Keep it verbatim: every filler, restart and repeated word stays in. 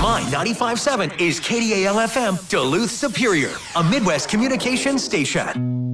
My ninety-five point seven is K D A L F M, Duluth Superior, a Midwest communications station.